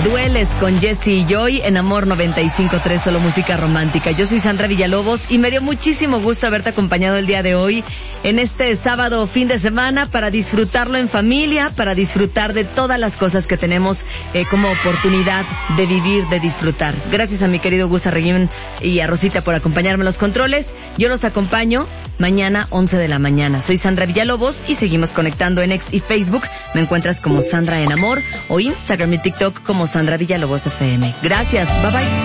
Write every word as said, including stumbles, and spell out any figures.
Dueles con Jesse y Joy en Amor noventa y cinco punto tres, solo música romántica. Yo soy Sandra Villalobos y me dio muchísimo gusto haberte acompañado el día de hoy en este sábado fin de semana para disfrutarlo en familia, para disfrutar de todas las cosas que tenemos eh, como oportunidad de vivir, de disfrutar. Gracias a mi querido Gus Arreguín y a Rosita por acompañarme en los controles. Yo los acompaño mañana once de la mañana. Soy Sandra Villalobos y seguimos conectando en X y Facebook. Me encuentras como Sandra en Amor o Instagram y TikTok como Sandra Villalobos F M. Gracias. Bye bye.